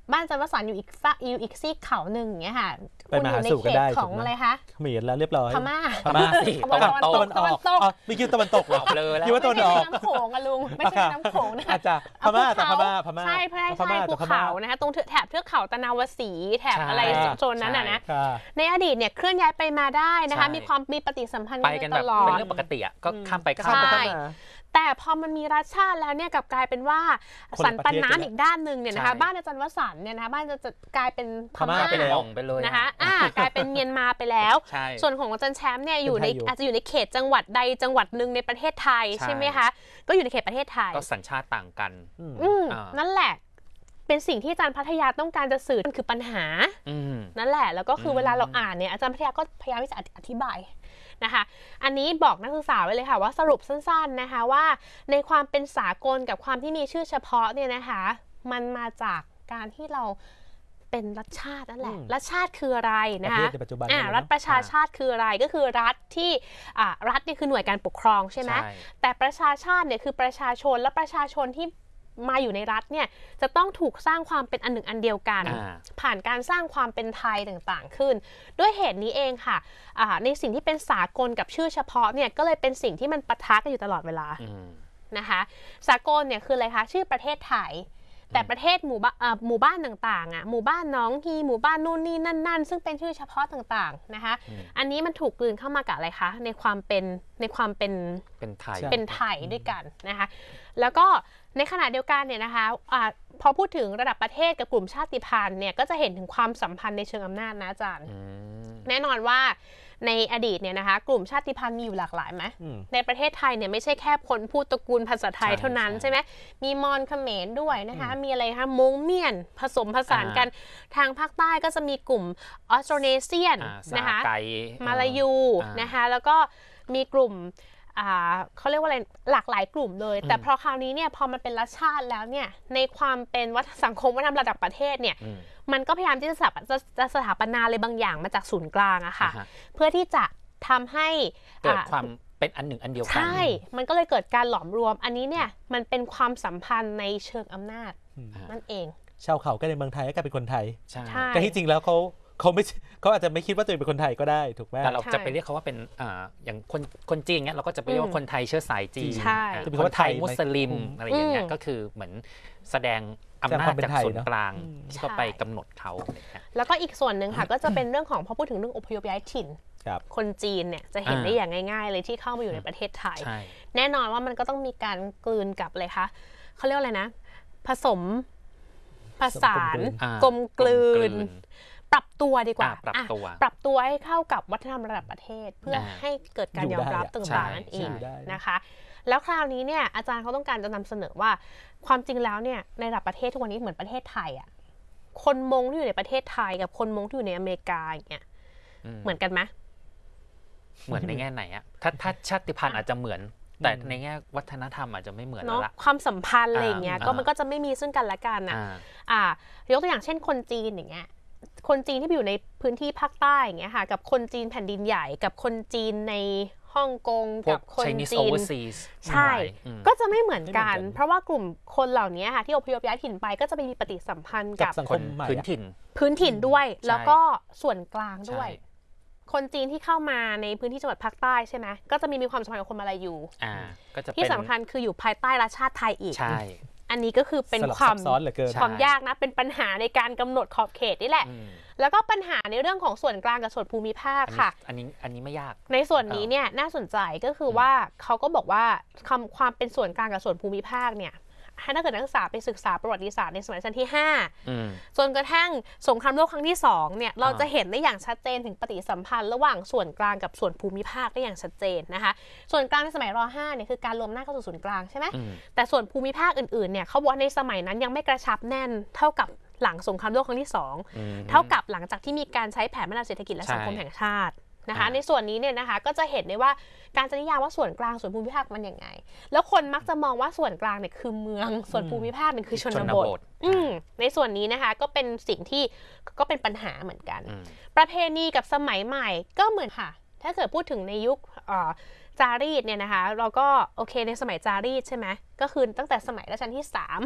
บ้านจันทร์วสันต์อยู่อีกซีกเขาหนึ่งอย่างเงี้ยค่ะคุณอยู่ในเขตของอะไรคะเขมรแล้วเรียบร้อยพม่าสิตะวันตกไม่คิดตะวันตกหรอเลยแล้วคิดว่าตะวันออกน้ำโขงอะลุงไม่ใช่น้ำโขงนะอาจจะพม่าใช่ภูเขานะคะตรงแถบเทือกเขาตะนาวสีแถบอะไรโซนนั้นนะในอดีตเนี่ยเคลื่อนย้ายไปมาได้นะคะมีปฏิสัมพันธ์กันตลอดเป็นเรื่องปกติอ่ะก็ข้ามไปข้ามมาแต่พอมันมีรัฐชาติแล้วเนี่ยกลับกลายเป็นว่าสันปันน้ำอีกด้านหนึ่งเนี่ยนะคะบ้านอาจารย์วสันต์เนี่ยนะคะบ้านจะกลายเป็นพม่าไปเลยนะคะกลายเป็นเมียนมาไปแล้วส่วนของอาจารย์แชมป์เนี่ยอาจจะอยู่ในเขตจังหวัดใดจังหวัดหนึ่งในประเทศไทยใช่ไหมคะก็อยู่ในเขตประเทศไทยก็สัญชาติต่างกันนั่นแหละเป็นสิ่งที่อาจารย์พัทยาต้องการจะสื่อคือปัญหานั่นแหละแล้วก็คือเวลาเราอ่านเนี่ยอาจารย์พัทยาก็พยายามที่จะอธิบายนะคะอันนี้บอกนักศึกษาไว้เลยค่ะว่าสรุปสั้นๆนะคะว่าในความเป็นสากลกับความที่มีชื่อเฉพาะเนี่ยนะคะมันมาจากการที่เราเป็นรัฐชาตินั่นแหละรัฐชาติคืออะไรนะคะรัฐประชาชาติคืออะไรก็คือรัฐที่รัฐนี่คือหน่วยการปกครองใช่ไหมแต่ประชาชาติเนี่ยคือประชาชนและประชาชนที่มาอยู่ในรัฐเนี่ยจะต้องถูกสร้างความเป็นอันหนึ่งอันเดียวกันผ่านการสร้างความเป็นไทยต่างๆขึ้นด้วยเหตุนี้เองค่ะในสิ่งที่เป็นสากลกับชื่อเฉพาะเนี่ยก็เลยเป็นสิ่งที่มันปะทะกันอยู่ตลอดเวลานะคะสากลเนี่ยคืออะไรคะชื่อประเทศไทยแต่ประเทศหมู่บ้านต่างๆหมู่บ้านน้องฮีหมู่บ้านนู่นนี่นั่นซึ่งเป็นชื่อเฉพาะต่างๆนะคะอันนี้มันถูกกลืนเข้ามากับอะไรคะในความเป็นไทยด้วยกันนะคะแล้วก็ในขณะเดียวกันเนี่ยนะคะพอพูดถึงระดับประเทศกับกลุ่มชาติพันธุ์เนี่ยก็จะเห็นถึงความสัมพันธ์ในเชิงอำนาจนะอาจารย์แน่นอนว่าในอดีตเนี่ยนะคะกลุ่มชาติพันธุ์มีอยู่หลากหลายไหมในประเทศไทยเนี่ยไม่ใช่แค่คนพูดตระกูลภาษาไทยเท่านั้นใช่ไหมมีมอญเขมรด้วยนะคะมีอะไรคะมงเมียนผสมผสานกันทางภาคใต้ก็จะมีกลุ่มออสโตรเนเซียนนะคะมาลายูนะคะแล้วก็มีกลุ่มเขาเรียกว่าอะไรหลากหลายกลุ่มเลยแต่พอคราวนี้เนี่ยพอมันเป็นรัฐชาติแล้วเนี่ยในความเป็นสังคมวัฒนธรรมระดับประเทศเนี่ยมันก็พยายามที่จะสถาปนาอะไรบางอย่างมาจากศูนย์กลางอะค่ะเพื่อที่จะทำให้เกิดความเป็นอันหนึ่งอันเดียวกันใช่มันก็เลยเกิดการหลอมรวมอันนี้เนี่ยมันเป็นความสัมพันธ์ในเชิงอำนาจนั่นเองชาวเขาก็ในเมืองไทยก็กลายเป็นคนไทยใช่แต่ที่จริงแล้วเขาอาจจะไม่คิดว่าตัวเองเป็นคนไทยก็ได้ถูกไหมแต่เราจะไปเรียกเขาว่าเป็นอย่างคนจีนเงี้ยเราก็จะไปเรียกว่าคนไทยเชื้อสายจีนคนไทยมุสลิมอะไรอย่างเงี้ยก็คือเหมือนแสดงอำนาจจากส่วนกลางที่เขาไปกำหนดเขาแล้วก็อีกส่วนหนึ่งค่ะก็จะเป็นเรื่องของพอพูดถึงเรื่องอพยพย้ายถิ่นคนจีนเนี่ยจะเห็นได้อย่างง่ายๆเลยที่เข้ามาอยู่ในประเทศไทยแน่นอนว่ามันก็ต้องมีการกลืนกับอะไรคะเขาเรียกอะไรนะผสมผสานกลมกลืนปรับตัวดีกว่าปรับตัวให้เข้ากับวัฒนธรรมระดับประเทศเพื่อให้เกิดการยอมรับต่างๆนั่นเองนะคะแล้วคราวนี้เนี่ยอาจารย์เขาต้องการจะนำเสนอว่าความจริงแล้วเนี่ยในระดับประเทศทุกวันนี้เหมือนประเทศไทยอ่ะคนมงที่อยู่ในประเทศไทยกับคนมงที่อยู่ในอเมริกาอย่างเงี้ยเหมือนกันไหมเหมือนในแง่ไหนอ่ะถ้าชาติพันธุ์อาจจะเหมือนแต่ในแง่วัฒนธรรมอาจจะไม่เหมือนแล้วละความสัมพันธ์อะไรอย่างเงี้ยก็มันก็จะไม่มีซึ่งกันและกันนะยกตัวอย่างเช่นคนจีนอย่างเงี้ยคนจีนที่อยู่ในพื้นที่ภาคใต้อย่างเงี้ยค่ะกับคนจีนแผ่นดินใหญ่กับคนจีนในฮ่องกงกับคนจีนใช่ก็จะไม่เหมือนกันเพราะว่ากลุ่มคนเหล่านี้ค่ะที่อพยพย้ายถิ่นไปก็จะไปมีปฏิสัมพันธ์กับสังคมพื้นถิ่นด้วยแล้วก็ส่วนกลางด้วยคนจีนที่เข้ามาในพื้นที่จังหวัดภาคใต้ใช่ไหมก็จะมีความสัมพันธ์กับคนมาลายูที่สำคัญคืออยู่ภายใต้รัฐชาติไทยอีกอันนี้ก็คือเป็นความยากนะเป็นปัญหาในการกำหนดขอบเขตนี่แหละแล้วก็ปัญหาในเรื่องของส่วนกลางกับส่วนภูมิภาคค่ะอันนี้ไม่ยากในส่วนนี้เนี่ยน่าสนใจก็คือว่าเขาก็บอกว่าความเป็นส่วนกลางกับส่วนภูมิภาคเนี่ยถ้าเกิดนักศึกษาไปศึกษาประวัติศาสตร์ในสมัยรัชกาลที่5จนกระทั่งสงครามโลกครั้งที่2เนี่ยเราจะเห็นได้อย่างชัดเจนถึงปฏิสัมพันธ์ระหว่างส่วนกลางกับส่วนภูมิภาคได้อย่างชัดเจนนะคะส่วนกลางในสมัยร.5เนี่ยคือการรวมหน้าเข้าสู่ศูนย์กลางใช่ไหมแต่ส่วนภูมิภาคอื่นๆเนี่ยเขาบอกว่าในสมัยนั้นยังไม่กระชับแน่นเท่ากับหลังสงครามโลกครั้งที่2เท่ากับหลังจากที่มีการใช้แผนพัฒนาเศรษฐกิจและสังคมแห่งชาตินะคะในส่วนนี้เนี่ยนะคะก็จะเห็นได้ว่าการจะนิยามว่าส่วนกลางส่วนภูมิภาคมันยังไงแล้วคนมักจะมองว่าส่วนกลางเนี่ยคือเมืองส่วนภูมิภาคเนี่ยคือชนบทในส่วนนี้นะคะก็เป็นสิ่งที่ก็เป็นปัญหาเหมือนกันประเพณีกับสมัยใหม่ก็เหมือนค่ะถ้าเกิดพูดถึงในยุคจารีตเนี่ยนะคะเราก็โอเคในสมัยจารีตใช่ไหมก็คือตั้งแต่สมัยรัชกาลที่3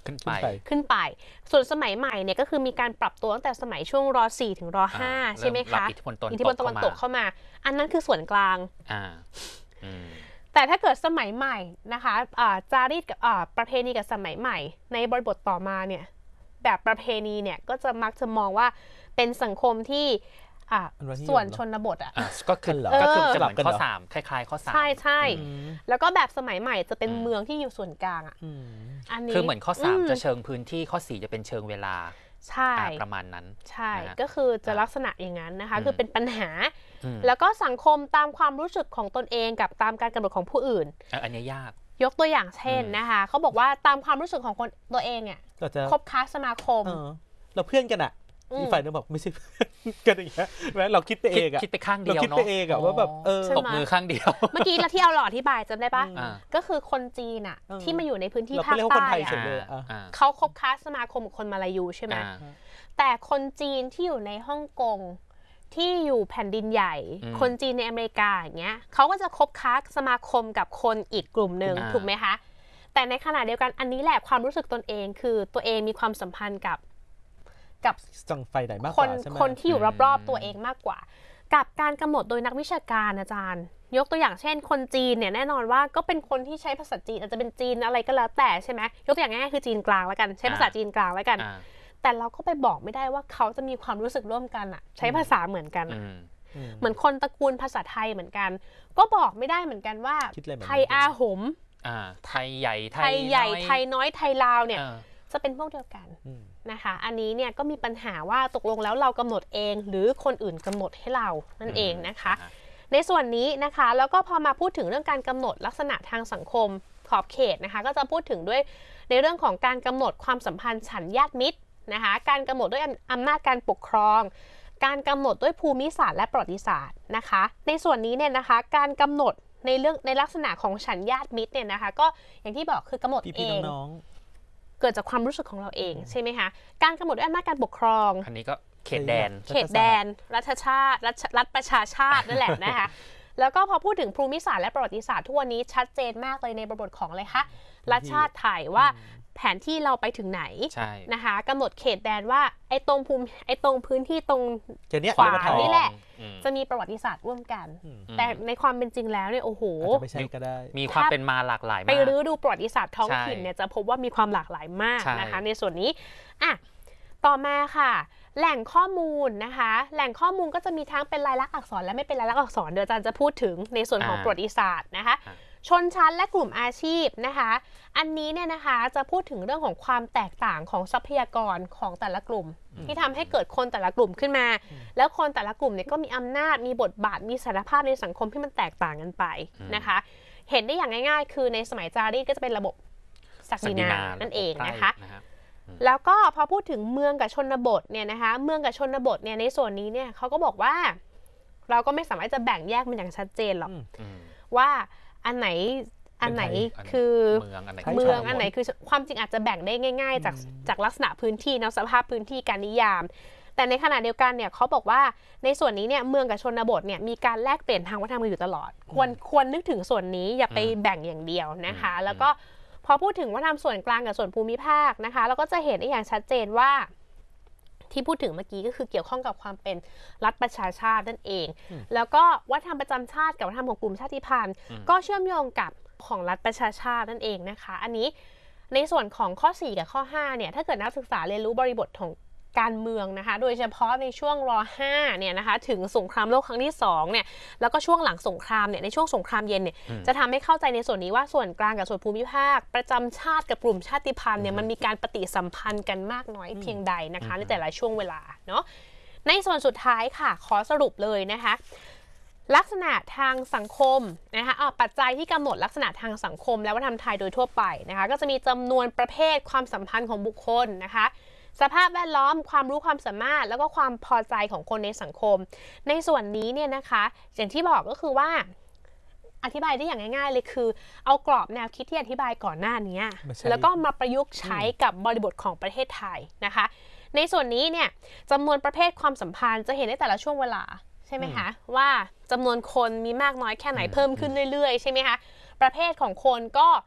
ขึ้นไปส่วนสมัยใหม่เนี่ยก็คือมีการปรับตัวตั้งแต่สมัยช่วงร.4 ถึงร.5 ใช่ไหมคะอิทธิพลตะวันตกเข้ามาอันนั้นคือส่วนกลางแต่ถ้าเกิดสมัยใหม่นะคะจารีตกับประเพณีกับสมัยใหม่ในบริบทต่อมาเนี่ยแบบประเพณีเนี่ยก็จะมักจะมองว่าเป็นสังคมที่ส่วนชนบทก็คือจะเหมือนข้อ3คล้ายๆข้อ3 ใช่แล้วก็แบบสมัยใหม่จะเป็นเมืองที่อยู่ส่วนกลางอันนี้คือเหมือนข้อ3จะเชิงพื้นที่ข้อ4จะเป็นเชิงเวลาใช่ประมาณนั้นใช่ก็คือจะลักษณะอย่างนั้นนะคะคือเป็นปัญหาแล้วก็สังคมตามความรู้สึกของตนเองกับตามการกำหนดของผู้อื่นอันนี้ยากยกตัวอย่างเช่นนะคะเขาบอกว่าตามความรู้สึกของคนตัวเองเนี่ยคบค้าสมาคมเราเพื่อนกันอะอีกฝ่ายนึงบอกไม่ใช่กันอย่างเงี้ยแม้เราคิดไปเองคิดไปข้างเดียวเนาะคิดไปเองอะว่าแบบตบมือข้างเดียวเมื่อกี้เราที่เอาหล่อที่บายจำได้ปะก็คือคนจีนอะที่มาอยู่ในพื้นที่ภาคใต้เขาคบค้าสมาคมกับคนมาลายูใช่ไหมแต่คนจีนที่อยู่ในฮ่องกงที่อยู่แผ่นดินใหญ่คนจีนในอเมริกาอย่างเงี้ยเขาก็จะคบค้าสมาคมกับคนอีกกลุ่มหนึ่งถูกไหมคะแต่ในขณะเดียวกันอันนี้แหละความรู้สึกตนเองคือตัวเองมีความสัมพันธ์กับจังไฟไหนมากกว่าใช่ไหมคนที่อยู่รอบๆตัวเองมากกว่ากับการกำหนดโดยนักวิชาการอาจารย์ยกตัวอย่างเช่นคนจีนเนี่ยแน่นอนว่าก็เป็นคนที่ใช้ภาษาจีนอาจจะเป็นจีนอะไรก็แล้วแต่ใช่ไหมยกตัวอย่างง่ายๆคือจีนกลางแล้วกันใช้ภาษาจีนกลางแล้วกันแต่เราก็ไปบอกไม่ได้ว่าเขาจะมีความรู้สึกร่วมกันใช้ภาษาเหมือนกันเหมือนคนตระกูลภาษาไทยเหมือนกันก็บอกไม่ได้เหมือนกันว่าไทยอาหมไทยใหญ่ไทยน้อยไทยลาวเนี่ยจะเป็นพวกเดียวกันนะคะอันนี้เนี่ยก็มีปัญหาว่าตกลงแล้วเรากำหนดเองหรือคนอื่นกำหนดให้เรานั่นเองนะคะในส่วนนี้นะคะแล้วก็พอมาพูดถึงเรื่องการกำหนดลักษณะทางสังคมขอบเขตนะคะก็จะพูดถึงด้วยในเรื่องของการกำหนดความสัมพันธ์ฉันญาติมิตรนะคะการกำหนดด้วยอำนาจการปกครองการกำหนดด้วยภูมิศาสตร์และประวัติศาสตร์นะคะในส่วนนี้เนี่ยนะคะการกำหนดในลักษณะของฉันญาติมิตรเนี่ยนะคะก็อย่างที่บอกคือกำหนดเองเกิดจากความรู้สึกของเราเองใช่ไหมคะการกำหนดด้วยอำนาจการปกครองอันนี้ก็เขตแดนรัฐชาติรัฐประชาชาตินั่นแหละนะคะแล้วก็พอพูดถึงภูมิศาสตร์และประวัติศาสตร์ทุกวันนี้ชัดเจนมากเลยในบริบทของอะไรคะรัฐชาติไทยว่าแผนที่เราไปถึงไหนนะคะกำหนดเขตแดนว่าไอ้ตรงพื้นที่ตรงขวานี่แหละจะมีประวัติศาสตร์ร่วมกันแต่ในความเป็นจริงแล้วเนี่ยโอ้โหไม่ใช่ก็ได้มีความเป็นมาหลากหลายมากไปรื้อดูประวัติศาสตร์ท้องถิ่นเนี่ยจะพบว่ามีความหลากหลายมากนะคะในส่วนนี้ต่อมาค่ะแหล่งข้อมูลนะคะแหล่งข้อมูลก็จะมีทั้งเป็นลายลักษณ์อักษรและไม่เป็นลายลักษณ์อักษรเดี๋ยวอาจารย์จะพูดถึงในส่วนของประวัติศาสตร์นะคะชนชั้นและกลุ่มอาชีพนะคะอันนี้เนี่ยนะคะจะพูดถึงเรื่องของความแตกต่างของทรัพยากรของแต่ละกลุ่มที่ทำให้เกิดคนแต่ละกลุ่มขึ้นมาแล้วคนแต่ละกลุ่มเนี่ยก็มีอำนาจมีบทบาทมีศักยภาพในสังคมที่มันแตกต่างกันไปนะคะเห็นได้อย่างง่ายๆคือในสมัยจารีตก็จะเป็นระบบศักดินานั่นเองนะคะแล้วก็พอพูดถึงเมืองกับชนบทเนี่ยนะคะเมืองกับชนบทเนี่ยในส่วนนี้เนี่ยเขาก็บอกว่าเราก็ไม่สามารถจะแบ่งแยกมันอย่างชัดเจนหรอกว่าอันไหนคือเมืองอันไหนคือความจริงอาจจะแบ่งได้ง่ายๆจากลักษณะพื้นที่สภาพพื้นที่การนิยามแต่ในขณะเดียวกันเนี่ยเขาบอกว่าในส่วนนี้เนี่ยเมืองกับชนบทเนี่ยมีการแลกเปลี่ยนทางวัฒนธรรมอยู่ตลอดควรนึกถึงส่วนนี้อย่าไปแบ่งอย่างเดียวนะคะแล้วก็พอพูดถึงวัฒนธรรมส่วนกลางกับส่วนภูมิภาคนะคะเราก็จะเห็นได้อย่างชัดเจนว่าที่พูดถึงเมื่อกี้ก็คือเกี่ยวข้องกับความเป็นรัฐประชาชาตินั่นเองแล้วก็วัฒนธรรมประจำชาติกับวัฒนธรรมของกลุ่มชาติพันธุ์ก็เชื่อมโยงกับของรัฐประชาชาตินั่นเองนะคะอันนี้ในส่วนของข้อ4กับข้อ5เนี่ยถ้าเกิดนักศึกษาเรียนรู้บริบทของการเมืองนะคะโดยเฉพาะในช่วงร.5 เนี่ยนะคะถึงสงครามโลกครั้งที่2เนี่ยแล้วก็ช่วงหลังสงครามเนี่ยในช่วงสงครามเย็นเนี่ยจะทำให้เข้าใจในส่วนนี้ว่าส่วนกลางกับส่วนภูมิภาคประจำชาติกับกลุ่มชาติพันธุ์เนี่ยมันมีการปฏิสัมพันธ์กันมากน้อยเพียงใดนะคะในแต่ละช่วงเวลาเนาะในส่วนสุดท้ายค่ะขอสรุปเลยนะคะลักษณะทางสังคมนะคะปัจจัยที่กำหนดลักษณะทางสังคมและวัฒนธรรมไทยโดยทั่วไปนะคะก็จะมีจำนวนประเภทความสัมพันธ์ของบุคคลนะคะสภาพแวดล้อมความรู้ความสามารถแล้วก็ความพอใจของคนในสังคมในส่วนนี้เนี่ยนะคะอย่างที่บอกก็คือว่าอธิบายได้อย่างง่ายๆเลยคือเอากรอบแนวคิดที่อธิบายก่อนหน้านี้แล้วก็มาประยุกต์ใช้กับบริบทของประเทศไทยนะคะในส่วนนี้เนี่ยจำนวนประเภทความสัมพันธ์จะเห็นได้แต่ละช่วงเวลาใช่ไหมคะว่าจำนวนคนมีมากน้อยแค่ไหนเพิ่มขึ้นเรื่อยๆใช่ไหมคะประเภทของคนก็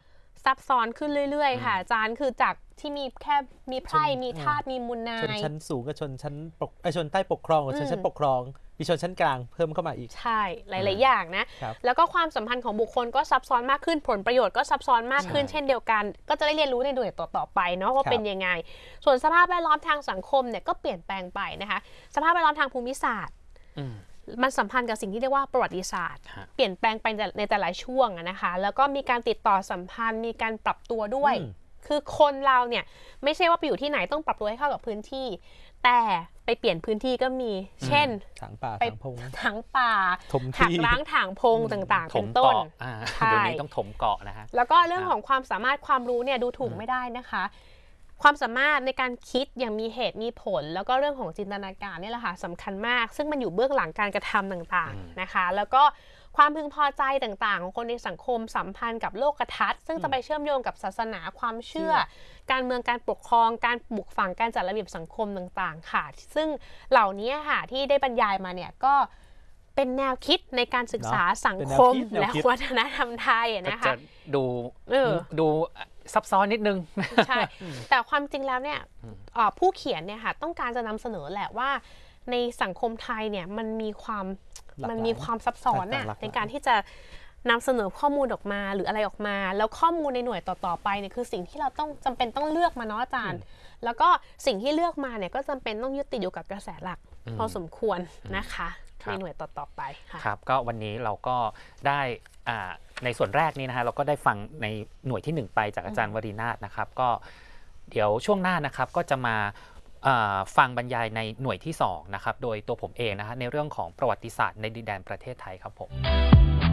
ซับซ้อนขึ้นเรื่อยๆค่ะอาจารย์คือจากที่มีแค่มีไพร่มีธาตุมีมูลนายชนชั้นสูงกับชนชั้นชนใต้ปกครองกับชนชั้นปกครองมีชนชั้นกลางเพิ่มเข้ามาอีกใช่หลายๆอย่างนะแล้วก็ความสัมพันธ์ของบุคคลก็ซับซ้อนมากขึ้นผลประโยชน์ก็ซับซ้อนมากขึ้นเช่นเดียวกันก็จะได้เรียนรู้ในหน่วยต่อๆไปเนาะว่าเป็นยังไงส่วนสภาพแวดล้อมทางสังคมเนี่ยก็เปลี่ยนแปลงไปนะคะสภาพแวดล้อมทางภูมิศาสตร์มันสัมพันธ์กับสิ่งที่เรียกว่าประวัติศาสตร์เปลี่ยนแปลงไปในแต่ละช่วงนะคะแล้วก็มีการติดต่อสัมพันธ์มีการปรับตัวด้วยคือคนเราเนี่ยไม่ใช่ว่าไปอยู่ที่ไหนต้องปรับตัวให้เข้ากับพื้นที่แต่ไปเปลี่ยนพื้นที่ก็มีเช่นถางป่าไปถางป่าหักล้างถางพงต่างๆเป็นต้นเดี๋ยวนี้ต้องถมเกาะนะฮะแล้วก็เรื่องของความสามารถความรู้เนี่ยดูถูกไม่ได้นะคะความสามารถในการคิดอย่างมีเหตุมีผลแล้วก็เรื่องของจินตนาการนี่แหละค่ะสำคัญมากซึ่งมันอยู่เบื้องหลังการกระทำต่างๆนะคะแล้วก็ความพึงพอใจต่างๆของคนในสังคมสัมพันธ์กับโลกทัศน์ซึ่งจะไปเชื่อมโยงกับศาสนาความเชื่อการเมืองการปกครองการปลูกฝังการจัดระเบียบสังคมต่างๆค่ะซึ่งเหล่านี้ค่ะที่ได้บรรยายมาเนี่ยก็เป็นแนวคิดในการศึกษาสังคมและวัฒนธรรมไทยนะคะดูซับซ้อนนิดนึงใช่แต่ความจริงแล้วเนี่ยผู้เขียนเนี่ยค่ะต้องการจะนำเสนอแหละว่าในสังคมไทยเนี่ยมันมีความซับซ้อนเนี่ยในการที่จะนำเสนอข้อมูลออกมาหรืออะไรออกมาแล้วข้อมูลในหน่วยต่อๆไปเนี่ยคือสิ่งที่เราต้องจำเป็นต้องเลือกมาเนาะอาจารย์แล้วก็สิ่งที่เลือกมาเนี่ยก็จำเป็นต้องยึดติดอยู่กับกระแสหลักพอสมควรนะคะในหน่วยต่อๆไปค่ะครับก็วันนี้เราก็ได้ในส่วนแรกนี้นะฮะเราก็ได้ฟังในหน่วยที่1ไปจากอาจารย์วรีนาถนะครับก็เดี๋ยวช่วงหน้านะครับก็จะมาฟังบรรยายในหน่วยที่2นะครับโดยตัวผมเองนะฮะในเรื่องของประวัติศาสตร์ในดินแดนประเทศไทยครับผม